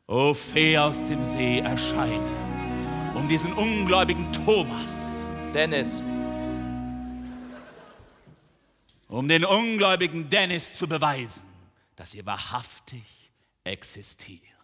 O Fee aus dem See, erscheine, um diesen ungläubigen Thomas, Dennis, um den ungläubigen Dennis zu beweisen, dass ihr wahrhaftig existiert.